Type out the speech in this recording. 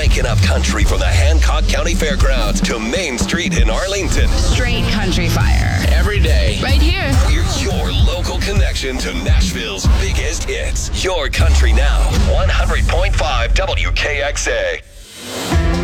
Waking up country from the Hancock County Fairgrounds to Main Street in Arlington. Straight country fire. Every day. Right here. We're your local connection to Nashville's biggest hits. Your country now. 100.5 WKXA.